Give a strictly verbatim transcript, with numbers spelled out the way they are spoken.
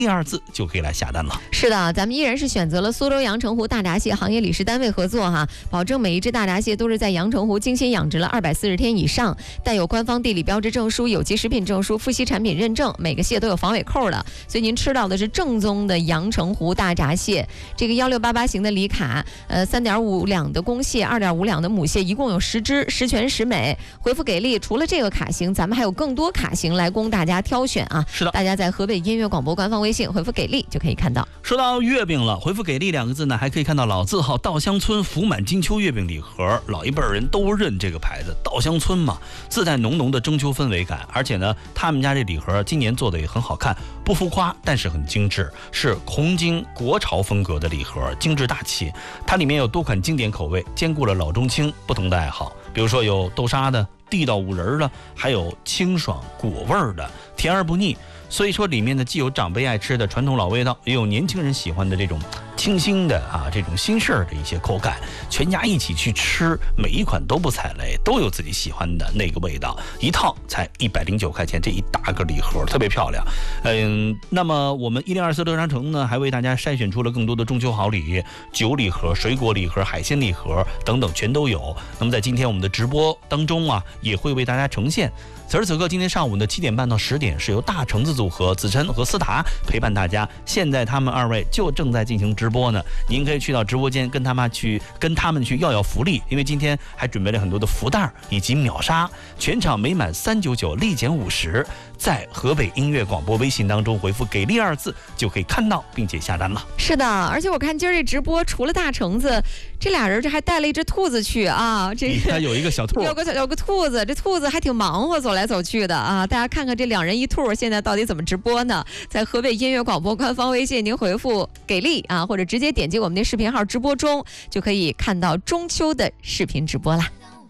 第二字就可以来下单了。 是的，咱们依然是选择了苏州阳澄湖大闸蟹行业理事单位合作哈，保证每一只大闸蟹都是在阳澄湖精心养殖了二百四十天以上，带有官方地理标志证书、有机食品证书、富硒产品认证，每个蟹都有防伪扣的，所以您吃到的是正宗的阳澄湖大闸蟹。这个幺六八八型的里卡，呃，三点五两的公蟹，二点五两的母蟹，一共有十只，十全十美。回复给力，除了这个卡型，咱们还有更多卡型来供大家挑选啊。 是的， 大家在河北音乐广播官方微信回复给力就可以看到。 说到月饼了，回复给力两个字呢，还可以看到老字号稻香村福满金秋月饼礼盒，老一辈人都认这个牌子，稻香村嘛，自带浓浓的中秋氛围感，而且呢，他们家这礼盒今年做的也很好看，不浮夸，但是很精致，是红金国潮风格的礼盒，精致大气。它里面有多款经典口味，兼顾了老中青不同的爱好，比如说有豆沙的、地道五仁的，还有清爽果味的，甜而不腻。所以说里面呢，既有长辈爱吃的传统老味道，也有年轻人喜欢的这种清新的啊，这种新式的一些口感，全家一起去吃，每一款都不踩雷，都有自己喜欢的那个味道，一套才一百零九块钱，这一大个礼盒特别漂亮。嗯，那么我们一零二四乐商城呢，还为大家筛选出了更多的中秋好礼，酒礼盒、水果礼盒、海鲜礼盒等等全都有。那么在今天我们的直播当中啊，也会为大家呈现。此时此刻，今天上午的七点半到十点，是由大橙子组合子琛和思达陪伴大家。现在他们二位就正在进行直播呢，您可以去到直播间跟他们去跟他们去要要福利，因为今天还准备了很多的福袋以及秒杀，全场每满三九九立减五十，在河北音乐广播微信当中回复给力二字就可以看到并且下单了。 是的，而且我看今儿这直播除了大橙子，这俩人这还带了一只兔子去啊，这个有一个小兔， 有个有个兔子，这兔子还挺忙活，走来走去的啊。大家看看这两人一兔现在到底怎么直播呢？在河北音乐广播官方微信，您回复给力啊，或者直接点击我们的视频号直播中，就可以看到中秋的视频直播啦。